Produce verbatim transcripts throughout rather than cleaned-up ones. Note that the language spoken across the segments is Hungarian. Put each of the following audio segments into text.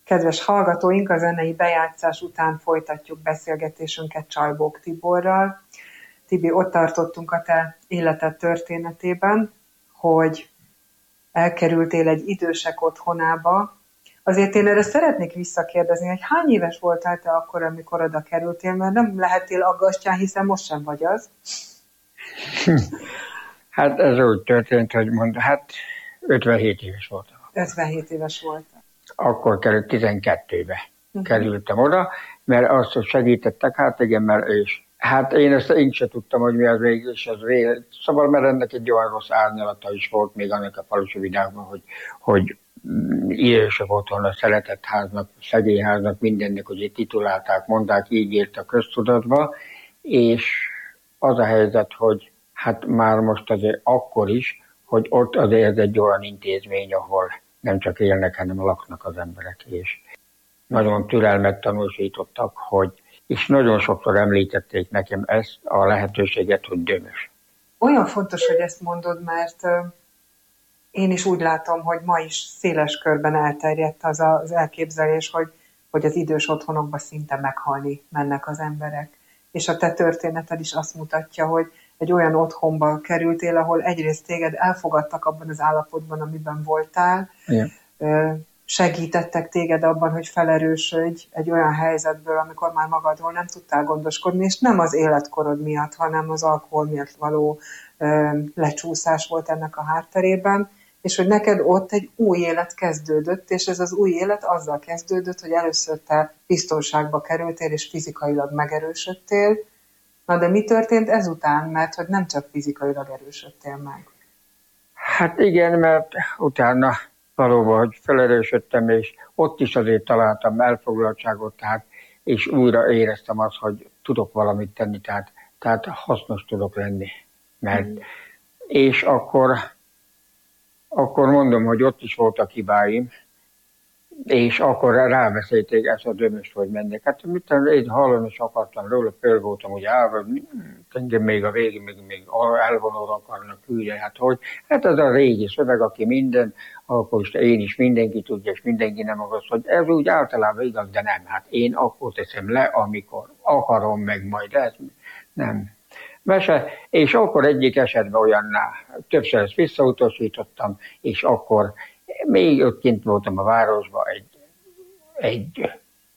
Kedves hallgatóink, a zenei bejátszás után folytatjuk beszélgetésünket Csalbók Tiborral. Tibi, ott tartottunk a te életed történetében, hogy elkerültél egy idősek otthonába. Azért én erre szeretnék visszakérdezni, hogy hány éves voltál te akkor, amikor oda kerültél, mert nem lehetél aggastyán, hiszen most sem vagy az. Hát ez úgy történt, hogy mondta, hát ötvenhét éves voltam. ötvenhét éves voltál. Akkor került tizenkettőbe uh-huh. kerültem oda, mert azt, hogy segítettek, hát igen, mert és hát én ezt én sem tudtam, hogy mi az végül, és az végül. Szóval, mert ennek egy olyan rossz árnyalata is volt még annak a falusi világban, hogy, hogy idősebb otthon a szeretett háznak, szegény háznak, mindennek, hogy itt titulálták, mondták, így írt a köztudatba, és az a helyzet, hogy hát már most azért akkor is, hogy ott azért egy olyan intézmény, ahol nem csak élnek, hanem laknak az emberek, és nagyon türelmet tanúsítottak, hogy, és nagyon sokszor említették nekem ezt a lehetőséget, hogy Dömös. Olyan fontos, hogy ezt mondod, mert én is úgy látom, hogy ma is széles körben elterjedt az az elképzelés, hogy, hogy az idős otthonokba szinte meghalni mennek az emberek. És a te történeted is azt mutatja, hogy egy olyan otthonba kerültél, ahol egyrészt téged elfogadtak abban az állapotban, amiben voltál, igen. Segítettek téged abban, hogy felerősödj egy olyan helyzetből, amikor már magadról nem tudtál gondoskodni, és nem az életkorod miatt, hanem az alkohol miatt való lecsúszás volt ennek a hátterében, és hogy neked ott egy új élet kezdődött, és ez az új élet azzal kezdődött, hogy először te biztonságba kerültél, és fizikailag megerősödtél. Na de mi történt ezután? Mert hogy nem csak fizikailag erősödtél meg. Hát igen, mert utána valóban, hogy felerősödtem, és ott is azért találtam elfoglaltságot, tehát, és újra éreztem azt, hogy tudok valamit tenni, tehát, tehát hasznos tudok lenni. Mert, mm. És akkor, akkor mondom, hogy ott is voltak hibáim, és akkor rábeszélték ezt a Dömöst, hogy mennek. Hát mit én hallani is akartam róla, föl voltam, hogy állva, engem még a végén, még, még elvonóra akarnak küldeni. Hát hogy? Hát ez a régi szöveg, aki minden, akkor is én is mindenki tudja, és mindenki nem akar, hogy ez úgy általában igaz, de nem. Hát én akkor teszem le, amikor akarom meg majd ezt. Nem. Mese, és akkor egyik esetben olyanná, többször ezt visszautasítottam, és akkor még ott kint voltam a városban egy, egy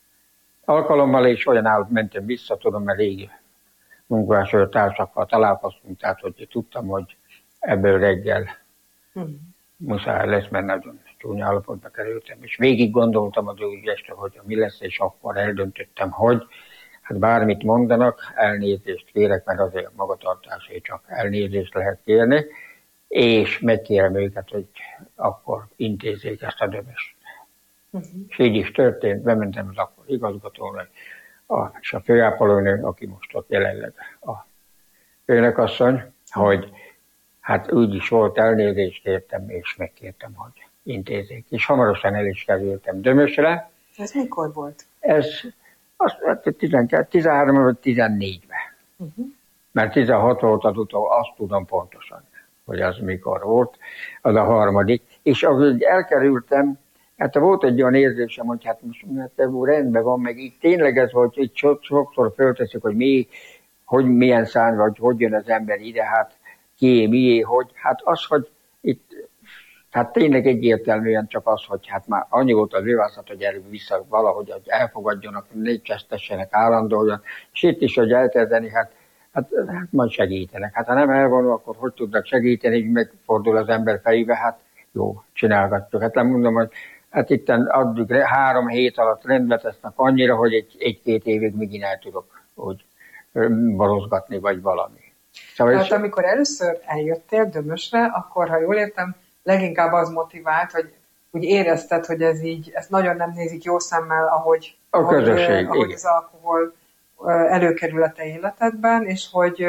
alkalommal, és olyan állat mentem vissza, tudom, mert régi munkásról társakkal találkoztunk, tehát hogy tudtam, hogy ebből reggel hmm. muszáj lesz, mert nagyon csúnya állapotba kerültem, és végig gondoltam az ügyesre, hogy mi lesz, és akkor eldöntöttem, hogy hát bármit mondanak, elnézést kérek, mert azért a magatartásért csak elnézést lehet kérni, és megkérem őket, hogy akkor intézzék ezt a Dömöst. Uh-huh. És így is történt, bementem az akkor igazgatónak, a, és a főápolónő, aki most ott jelenleg a főnökasszony, uh-huh. hogy hát úgy is volt, elnézést kértem, és megkértem, hogy intézzék. És hamarosan el is kerültem Dömösre. Ez mikor volt? Ez azt tizenkettő, tizenhárom vagy tizennégyben. Uh-huh. Mert tizenhat volt az utó, azt tudom pontosan, hogy az mikor volt, az a harmadik. És ahogy elkerültem, hát volt egy olyan érzésem, hogy hát most hát rendben van, meg így tényleg ez volt, hogy sokszor fölteszik, hogy mi, hogy milyen szány, vagy hogy jön az ember ide, hát ki, mié, hogy, hát az, hogy itt, hát tényleg egyértelműen csak az, hogy hát már annyi volt az ővászat, hogy erről vissza valahogy hogy elfogadjanak, ne csesztessenek állandóan, és itt is, hogy elkezdeni, hát Hát, hát majd segítenek. Hát ha nem elvonul, akkor hogy tudnak segíteni, így megfordul az ember fejébe, hát jó, csinálgatjuk. Hát nem mondom, hogy hát itt addig három hét alatt rendbe tesznek annyira, hogy egy, egy-két évig még el tudok úgy borozgatni, vagy valami. Szóval hát és... amikor először eljöttél Dömösre, akkor, ha jól értem, leginkább az motivált, hogy úgy érezted, hogy ez így, ezt nagyon nem nézik jó szemmel, ahogy, a ahogy, közösség, ahogy az alkohol előkerül a te életedben, és hogy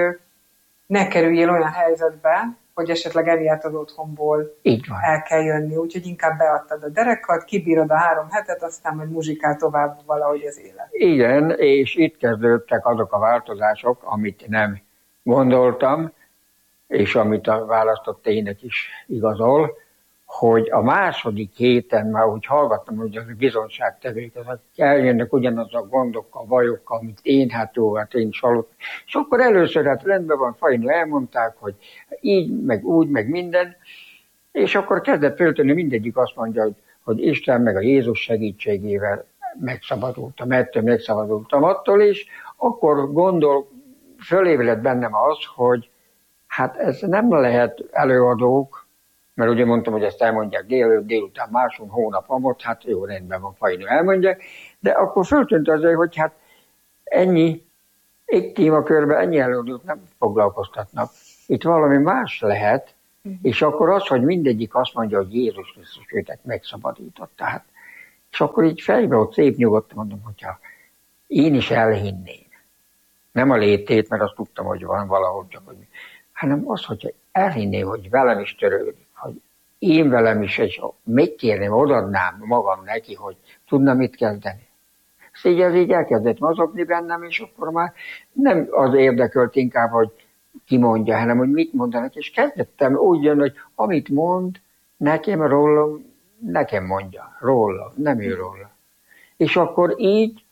ne kerüljél olyan helyzetbe, hogy esetleg emiatt az otthonból el kell jönni. Úgyhogy inkább beadtad a derekat, kibírod a három hetet, aztán majd muzsikál tovább valahogy az élet. Igen, és itt kezdődtek azok a változások, amit nem gondoltam, és amit a választott tények is igazol, hogy a második héten már úgy hallgattam, hogy az bizonságtevők, azok eljönnek ugyanaz a gondokkal, bajokkal, mint én, hát jó, hát én is hallottam. És akkor először hát rendben van, Fainó elmondták, hogy így, meg úgy, meg minden, és akkor kezdett föltönni, mindegyik azt mondja, hogy, hogy Isten meg a Jézus segítségével megszabadultam, ettől megszabadultam attól, és akkor gondol, fölébredt bennem az, hogy hát ez nem lehet előadók, mert ugye mondtam, hogy ezt elmondják délelőtt, délután máson, hónap amott, hát jó, rendben van, Fainó elmondják, de akkor föltűnt azért, hogy hát ennyi, egy témakörben ennyi előadót nem foglalkoztatnak. Itt valami más lehet, uh-huh. És akkor az, hogy mindegyik azt mondja, hogy Jézus Krisztus őket megszabadított. Tehát, és akkor így fejbe ott szép nyugodtan mondom, hogyha én is elhinném, nem a létét, mert azt tudtam, hogy van valahol, csak hogy, hanem az, hogyha elhinném, hogy velem is törődik, hogy én velem is, és megkérném, odadnám magam neki, hogy tudna mit kezdeni. És így ez így elkezdett mozogni bennem, és akkor már nem az érdekelt inkább, hogy ki mondja, hanem hogy mit mondanak, és kezdettem úgy jön, hogy amit mond, nekem rólam, nekem mondja, róla, nem ő róla. És akkor így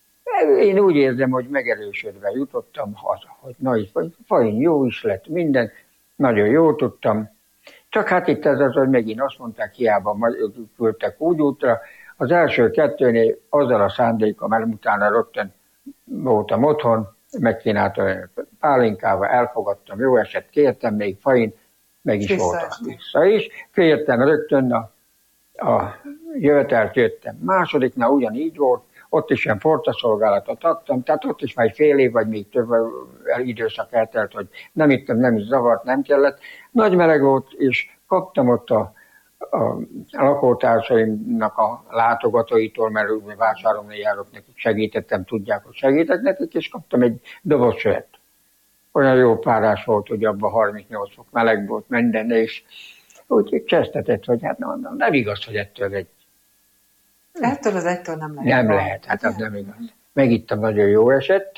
én úgy érzem, hogy megerősödve jutottam haza, hogy na itt Fain jó is lett, minden, nagyon jó tudtam. Csak hát itt ez az, hogy megint azt mondták, hiába küldtek úgy útra. Az első kettőnél azzal a szándékom, mert utána rögtön voltam otthon, megkínáltam pálinkával, elfogadtam, jó eset, kértem még Fain, meg is voltam vissza is. Kértem rögtön a, a jövetelt jöttem. Másodiknál ugyanígy volt, ott is ilyen portaszolgálatot adtam, tehát ott is már egy fél év, vagy még több időszak eltelt, hogy nem ittam, nem is zavart, nem kellett. Nagy meleg volt, és kaptam ott a, a lakótársaimnak a látogatóitól, mert úgy vásárolni járok nekik, segítettem, tudják, hogy segítek nekik, és kaptam egy doboz sövet. Olyan jó párás volt, hogy abban harmincnyolc fok meleg volt minden, és úgy csesztetett, hogy hát nem, nem igaz, hogy ettől egy Ettől az egytől nem lehet. Nem lehet, hát az nem igaz. Megittam, nagyon jó esett.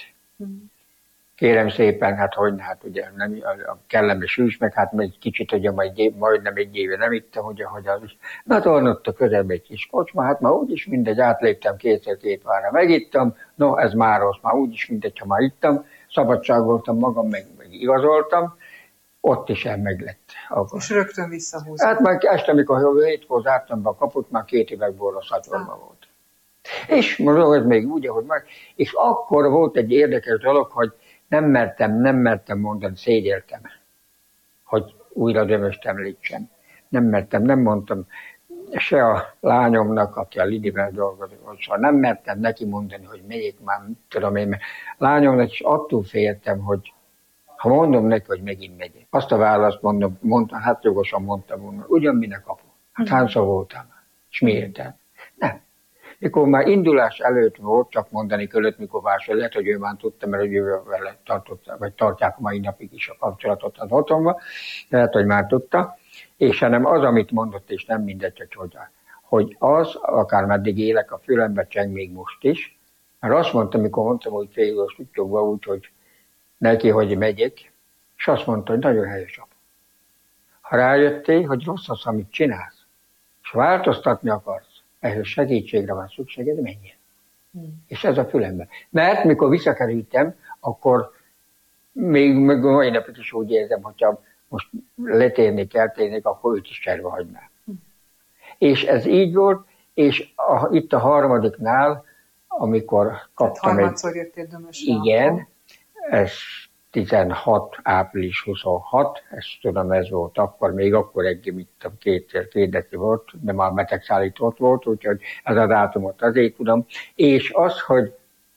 Kérem szépen, hát hogy, hát ugye nem, a kellemes hűs, meg hát egy kicsit, ugye majd majdnem egy éve nem ittam, ugye, hogy az is. Na, tornott a közelbe egy kis kocsma, hát már úgyis mindegy, átléptem kétszer két vára, megittam, no, ez már rossz, már úgyis mindegy, ha már ittam, szabadságoltam magam, meg, meg igazoltam, ott is el meg lett. Akkor. És rögtön visszahúztam. Hát már este, amikor hétkor zártam be a kaput, már két évekből a szatyorban ah. volt. És mondom, ez még úgy, ahogy meg. És akkor volt egy érdekes dolog, hogy nem mertem, nem mertem mondani, szégyeltem, hogy újra Dömöst említsem. Nem mertem, nem mondtam se a lányomnak, aki a Lidivel dolgozik, szóval nem mertem neki mondani, hogy megyek már, tudom én, mert lányomnak is attól féltem, hogy ha mondom neki, hogy megint megyek. Azt a választ mondom, mondtam, hát jogosan mondtam volna, ugyan minek kapu. Hát hányszor voltam, és miért? Nem. Mikor már indulás előtt volt, csak mondani kellett, mikor vásárol, lehet, hogy ő már tudta, mert ő vele tartott, vagy tartják a mai napig is a kapcsolatot az otthonba, lehet, hogy már tudta, és hanem az, amit mondott, és nem mindegy, hogy hogy, hogy az, akár meddig élek, a fülembe cseng még most is, mert azt mondtam, mikor mondtam, hogy fél éves tudjogva úgy, hogy neki, hogy megyek, és azt mondta, hogy nagyon helyes apu. Ha rájöttél, hogy rossz az, amit csinálsz, és változtatni akarsz, ehhez segítségre van szükséged, menjen. Hmm. És ez a fülemben. Mert mikor visszakerültem, akkor még, még mai napig is úgy érzem, hogyha most letérnék, eltérnék, akkor őt is cserbe hagynám. Hmm. És ez így volt, és a, itt a harmadiknál, amikor kaptam egy... harmadszor jöttél Dömösre. Igen, ez tizenhat április huszonhat, ezt tudom, ez volt akkor, még akkor egy, mit kétszer, két deci volt, de már betegszállított volt, úgyhogy ez a dátumot azért tudom. És az, hogy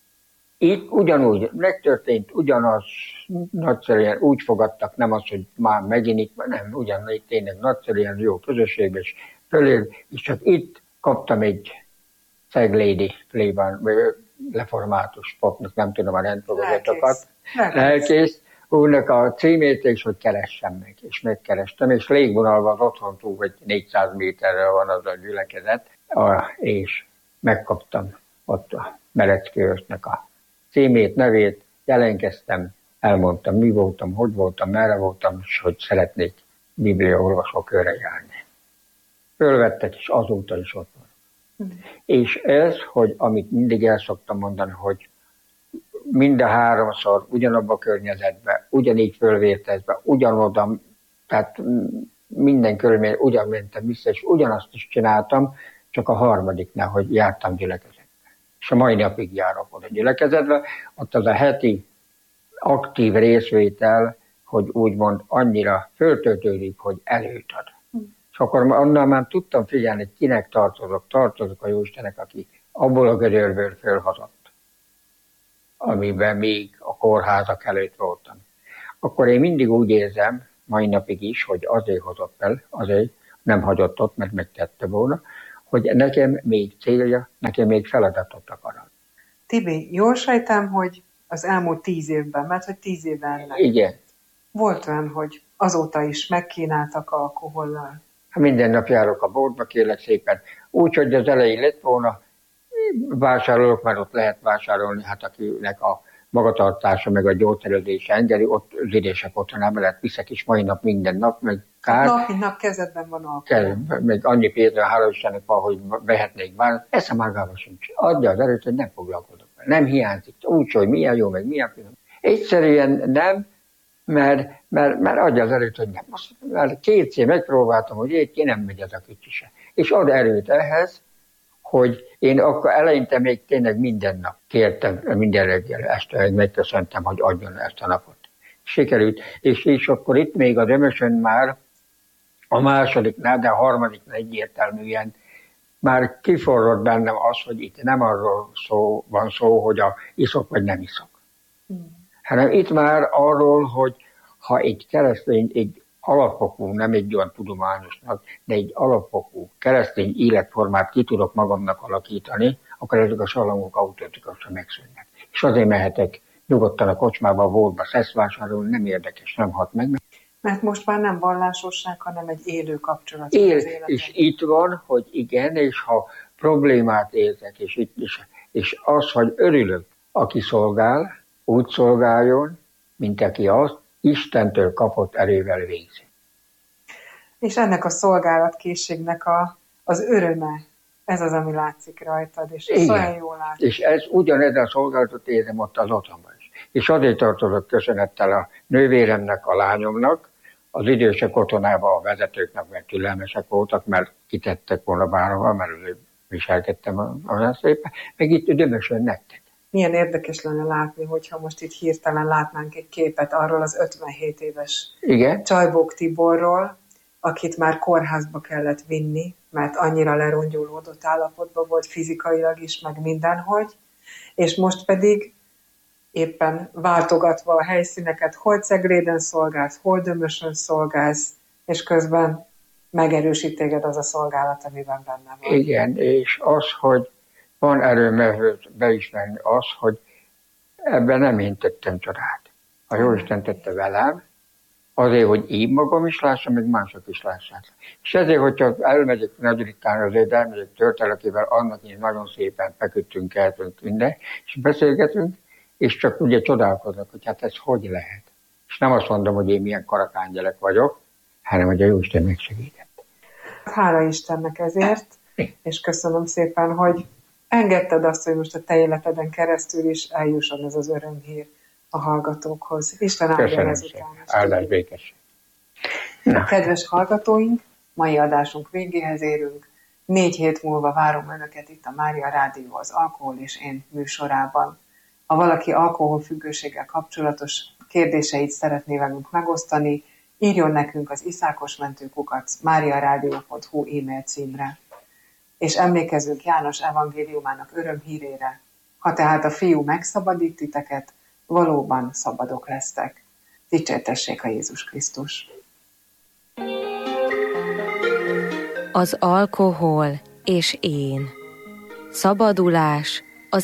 itt ugyanúgy megtörtént, ugyanaz nagyszerűen úgy fogadtak, nem az, hogy már megint itt, nem, ugyanúgy tényleg nagyszerűen jó közösségben, és fölé, és csak itt kaptam egy Szeg Lady plébán, leformátus popnak, nem tudom a rendfogadatokat. Lelkész úrnak a címét, és hogy keressem meg, és megkerestem, és légvonalban az otthon túl, hogy négyszáz méterre van az a gyülekezet, és megkaptam ott a Mereckőösnek a címét, nevét, jelentkeztem, elmondtam, mi voltam, hogy voltam, merre voltam, és hogy szeretnék bibliaolvasókörre járni. fölvettek, és azóta is ott van. Mm. És ez, hogy amit mindig el szoktam mondani, hogy mind a háromszor ugyanabba a környezetben, ugyanígy fölvértezve, ugyanoda, tehát minden körülmény ugyan mentem vissza, és ugyanazt is csináltam, csak a harmadiknál, hogy jártam gyülekezetbe. És a mai napig járok oda gyülekezetbe, ott az a heti aktív részvétel, hogy úgymond annyira föltöltődik, hogy erőt ad. Mm. És akkor onnan már tudtam figyelni, hogy kinek tartozok, tartozok a Jóistennek, aki abból a gödörből fölhozott, amiben még a kórházak előtt voltam. Akkor én mindig úgy érzem, mai napig is, hogy azért hozott fel, azért nem hagyott ott, mert megtette volna, hogy nekem még célja, nekem még feladatot akar. Tibi, jól sejtem, hogy az elmúlt tíz évben, mert hogy tíz évben ennek. Igen. Volt olyan, hogy azóta is megkínáltak alkohollal? Minden nap járok a boltba, kérlek szépen. Úgy, hogy az elején lett volna, vásárolok, mert ott lehet vásárolni, hát akinek a magatartása, meg a gyógyszerezése engedi, ott az idések otthonában lehet viszek is mai nap, minden nap, meg kár. Nap, mint nap kezedben van alkohol. Meg annyi pénzre, hála Istennek van, hogy vehetnék bár, esze magában sincs. Adja az erőt, hogy nem foglalkozok vele. Nem hiányzik. Úgy, hogy milyen jó, meg milyen finom. Egyszerűen nem, mert, mert, mert adja az erőt, hogy nem. Azt, mert kétszer megpróbáltam, hogy így ki nem megy ez a kicsi se. És ad erőt ehhez, hogy én akkor eleinte még tényleg minden nap kértem, minden reggel, este megköszöntem, hogy adjon ezt a napot. Sikerült, és, és akkor itt még az ömösön már a másodiknál, de a harmadiknál egyértelműen már kiforrott bennem az, hogy itt nem arról szó, van szó, hogy a iszok vagy nem iszok. Mm. Hanem itt már arról, hogy ha egy keresztény, egy alapfokú, nem egy olyan tudományosnak, de egy alapfokú keresztény életformát ki tudok magamnak alakítani, akkor ezek a salangok automatikusan megszűnnek. És azért mehetek nyugodtan a kocsmába, a boltba szesz vásárolni, nem érdekes, nem hat meg. Mert most már nem vallásosság, hanem egy élő kapcsolat. Él, és itt van, hogy igen, és ha problémát érzek, és, itt is, és az, hogy örülök, aki szolgál, úgy szolgáljon, mint aki azt Istentől kapott erővel végzi. És ennek a szolgálatkészségnek a, az öröme, ez az, ami látszik rajtad, és ez olyan jól látszik. És ez ugyanez a szolgálatot érzem ott az otthonban is. És azért tartozok köszönettel a nővéremnek, a lányomnak, az idősek otthonában a vezetőknek, mert türelmesek voltak, mert kitettek volna bárhova, mert azért viselkedtem olyan szépen, meg itt Dömösön nektek. Milyen érdekes lenne látni, hogyha most itt hirtelen látnánk egy képet arról az ötvenhét éves Igen? Csajbók Tiborról, akit már kórházba kellett vinni, mert annyira lerongyolódott állapotban volt fizikailag is, meg mindenhogy, és most pedig éppen váltogatva a helyszíneket, hol Cegléden szolgálsz, hol Dömösön szolgálsz, és közben megerősít téged az a szolgálat, amiben benne van. Igen, és az, hogy van erőm beismerni az, hogy ebben nem én tettem csodát. A Jóisten tette velem, azért, hogy én magam is lássam, meg mások is lássák. És ezért, hogyha elmegyek Nagy-Ritkán, azért elmegyek Törtelekével, annak is nagyon szépen feküdtünk, eltünk minden, és beszélgetünk, és csak ugye csodálkoznak, hogy hát ez hogy lehet. És nem azt mondom, hogy én milyen karakángyerek vagyok, hanem hogy a Jóisten megsegített. Hála Istennek ezért, és köszönöm szépen, hogy engedted azt, hogy most a te életeden keresztül is eljusson ez az örömhír a hallgatókhoz. Isten áldjon ezután. Áldás békesség. Kedves hallgatóink, mai adásunk végéhez érünk. Négy hét múlva várom Önöket itt a Mária Rádió az Alkohol és én műsorában. Ha valaki alkoholfüggőséggel kapcsolatos kérdéseit szeretné velünk megosztani, írjon nekünk az iszákosmentőkukac mariaradio pont hu e-mail címre. És emlékezzünk János evangéliumának örömhírére. Ha tehát a fiú megszabadít titeket, valóban szabadok lesztek. Dicsértessék a Jézus Krisztus! Az alkohol és én. Szabadulás az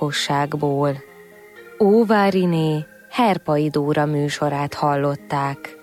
iszákosságból. Óváriné Herpai Dóra műsorát hallották.